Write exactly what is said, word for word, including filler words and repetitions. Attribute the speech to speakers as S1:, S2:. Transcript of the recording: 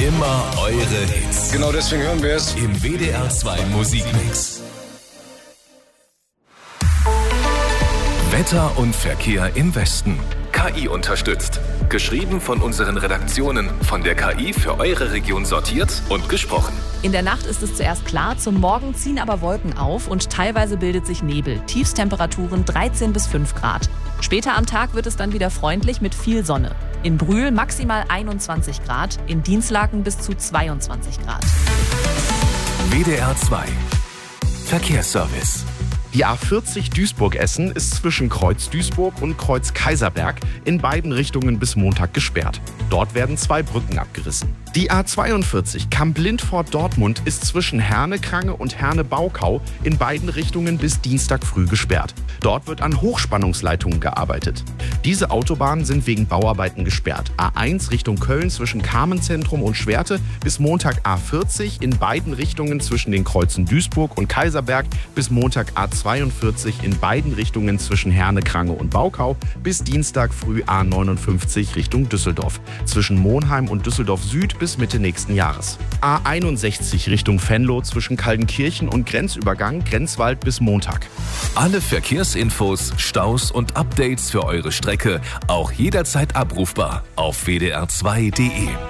S1: Immer eure Hits.
S2: Genau deswegen hören wir es
S1: Im W D R zwei Musikmix. Wetter und Verkehr im Westen. K I unterstützt. Geschrieben von unseren Redaktionen, von der K I für eure Region sortiert und gesprochen.
S3: In der Nacht ist es zuerst klar, zum Morgen ziehen aber Wolken auf und teilweise bildet sich Nebel. Tiefstemperaturen dreizehn bis fünf Grad. Später am Tag wird es dann wieder freundlich mit viel Sonne. In Brühl maximal einundzwanzig Grad, in Dinslaken bis zu zweiundzwanzig Grad.
S1: W D R zwei Verkehrsservice.
S4: Die A vierzig Duisburg-Essen ist zwischen Kreuz Duisburg und Kreuz Kaiserberg in beiden Richtungen bis Montag gesperrt. Dort werden zwei Brücken abgerissen. Die A zweiundvierzig Kamp-Lindfort-Dortmund ist zwischen Herne-Krange und Herne-Baukau in beiden Richtungen bis Dienstag früh gesperrt. Dort wird an Hochspannungsleitungen gearbeitet. Diese Autobahnen sind wegen Bauarbeiten gesperrt. A eins Richtung Köln zwischen Carmenzentrum und Schwerte bis Montag A vierzig in beiden Richtungen zwischen den Kreuzen Duisburg und Kaiserberg bis Montag A zweiundvierzig in beiden Richtungen zwischen Herne-Krange und Baukau bis Dienstag früh A neunundfünfzig Richtung Düsseldorf. Zwischen Monheim und Düsseldorf Süd bis Mitte nächsten Jahres. A einundsechzig Richtung Venlo zwischen Kaldenkirchen und Grenzübergang Grenzwald bis Montag.
S1: Alle Verkehrsinfos, Staus und Updates für eure Strecke auch jederzeit abrufbar auf w d r zwei punkt d e.